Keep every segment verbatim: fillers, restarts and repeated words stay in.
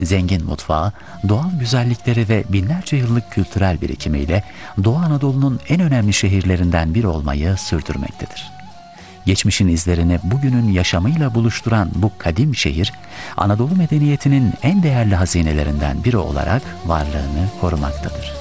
Zengin mutfağı, doğal güzellikleri ve binlerce yıllık kültürel birikimiyle Doğu Anadolu'nun en önemli şehirlerinden biri olmayı sürdürmektedir. Geçmişin izlerini bugünün yaşamıyla buluşturan bu kadim şehir, Anadolu medeniyetinin en değerli hazinelerinden biri olarak varlığını korumaktadır.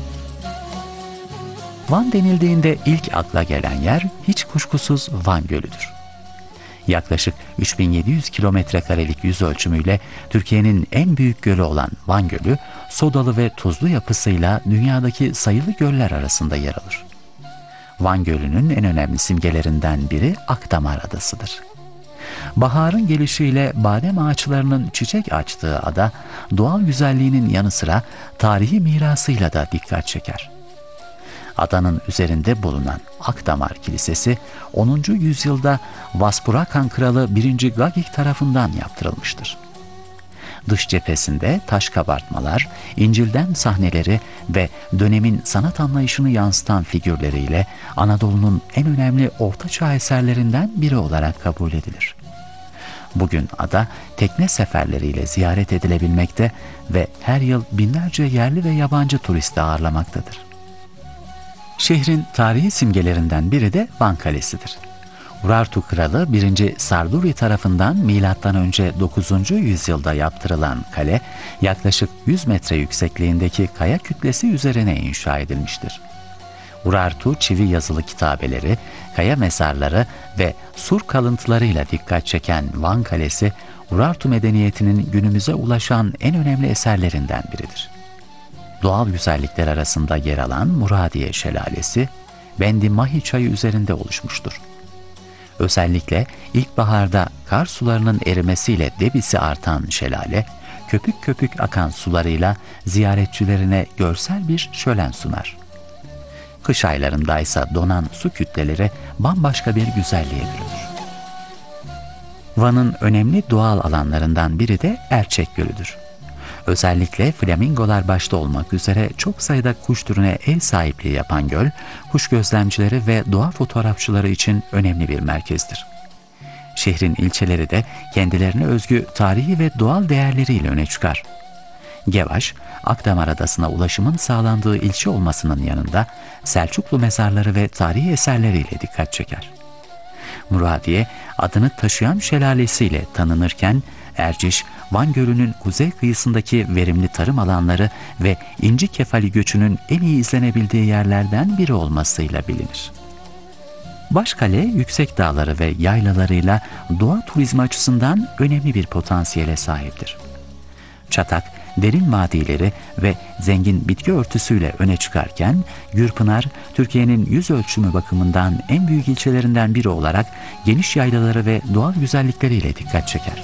Van denildiğinde ilk akla gelen yer hiç kuşkusuz Van Gölü'dür. Yaklaşık üç bin yedi yüz kilometre karelik yüz ölçümüyle Türkiye'nin en büyük gölü olan Van Gölü, sodalı ve tuzlu yapısıyla dünyadaki sayılı göller arasında yer alır. Van Gölü'nün en önemli simgelerinden biri Akdamar Adası'dır. Baharın gelişiyle badem ağaçlarının çiçek açtığı ada, doğal güzelliğinin yanı sıra tarihi mirasıyla da dikkat çeker. Adanın üzerinde bulunan Akdamar Kilisesi, onuncu yüzyılda Vaspurakan Kralı birinci. Gagik tarafından yaptırılmıştır. Dış cephesinde taş kabartmalar, İncil'den sahneleri ve dönemin sanat anlayışını yansıtan figürleriyle Anadolu'nun en önemli ortaçağ eserlerinden biri olarak kabul edilir. Bugün ada tekne seferleriyle ziyaret edilebilmekte ve her yıl binlerce yerli ve yabancı turisti ağırlamaktadır. Şehrin tarihi simgelerinden biri de Van Kalesi'dir. Urartu Kralı birinci. Sarduri tarafından milattan önce dokuzuncu yüzyılda yaptırılan kale, yaklaşık yüz metre yüksekliğindeki kaya kütlesi üzerine inşa edilmiştir. Urartu çivi yazılı kitabeleri, kaya mezarları ve sur kalıntılarıyla dikkat çeken Van Kalesi, Urartu medeniyetinin günümüze ulaşan en önemli eserlerinden biridir. Doğal güzellikler arasında yer alan Muradiye Şelalesi, Bendi Mahi çayı üzerinde oluşmuştur. Özellikle ilkbaharda kar sularının erimesiyle debisi artan şelale, köpük köpük akan sularıyla ziyaretçilerine görsel bir şölen sunar. Kış aylarındaysa donan su kütleleri bambaşka bir güzelliğe bürünür. Van'ın önemli doğal alanlarından biri de Erçek Gölü'dür. Özellikle flamingolar başta olmak üzere çok sayıda kuş türüne ev sahipliği yapan göl, kuş gözlemcileri ve doğa fotoğrafçıları için önemli bir merkezdir. Şehrin ilçeleri de kendilerine özgü tarihi ve doğal değerleriyle öne çıkar. Gevaş, Akdamar Adası'na ulaşımın sağlandığı ilçe olmasının yanında Selçuklu mezarları ve tarihi eserleriyle dikkat çeker. Muradiye, adını taşıyan şelalesiyle tanınırken, Erciş, Van Gölü'nün kuzey kıyısındaki verimli tarım alanları ve inci kefali göçünün en iyi izlenebildiği yerlerden biri olmasıyla bilinir. Başkale, yüksek dağları ve yaylalarıyla doğa turizmi açısından önemli bir potansiyele sahiptir. Çatak, derin vadileri ve zengin bitki örtüsüyle öne çıkarken, Gürpınar, Türkiye'nin yüz ölçümü bakımından en büyük ilçelerinden biri olarak geniş yaylaları ve doğal güzellikleriyle dikkat çeker.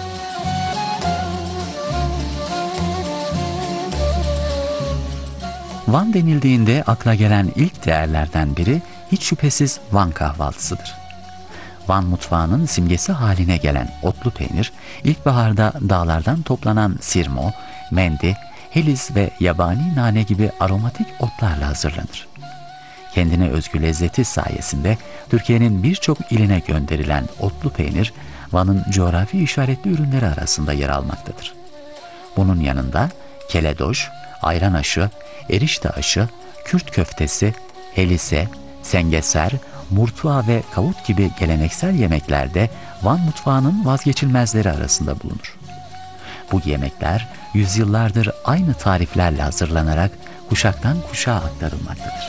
Van denildiğinde akla gelen ilk değerlerden biri hiç şüphesiz Van kahvaltısıdır. Van mutfağının simgesi haline gelen otlu peynir, ilkbaharda dağlardan toplanan sirmo, mendi, heliz ve yabani nane gibi aromatik otlarla hazırlanır. Kendine özgü lezzeti sayesinde Türkiye'nin birçok iline gönderilen otlu peynir, Van'ın coğrafi işaretli ürünleri arasında yer almaktadır. Bunun yanında keledoş, ayran aşı, erişte aşı, Kürt köftesi, helise, sengeser, murtuva ve kavut gibi geleneksel yemekler de Van mutfağının vazgeçilmezleri arasında bulunur. Bu yemekler yüzyıllardır aynı tariflerle hazırlanarak kuşaktan kuşağa aktarılmaktadır.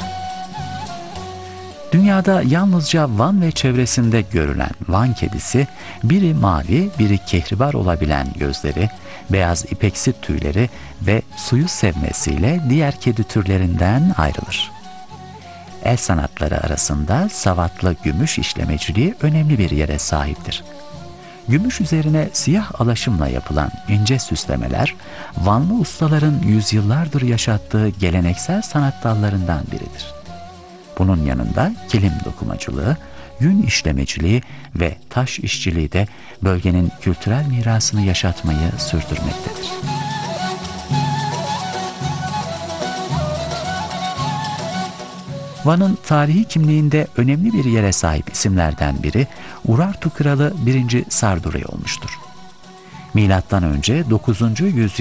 Dünyada yalnızca Van ve çevresinde görülen Van kedisi, biri mavi, biri kehribar olabilen gözleri, beyaz ipeksi tüyleri ve suyu sevmesiyle diğer kedi türlerinden ayrılır. El sanatları arasında savatlı gümüş işlemeciliği önemli bir yere sahiptir. Gümüş üzerine siyah alaşımla yapılan ince süslemeler, Vanlı ustaların yüzyıllardır yaşattığı geleneksel sanat dallarından biridir. Bunun yanında kilim dokumacılığı, yün işlemeciliği ve taş işçiliği de bölgenin kültürel mirasını yaşatmayı sürdürmektedir. Van'ın tarihi kimliğinde önemli bir yere sahip isimlerden biri Urartu Kralı birinci. Sarduri olmuştur. Milattan önce dokuzuncu yüzyıl